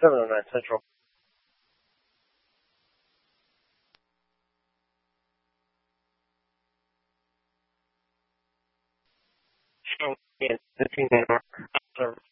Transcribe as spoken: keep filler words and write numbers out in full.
seven oh nine Central. Showing in fifteen hour service.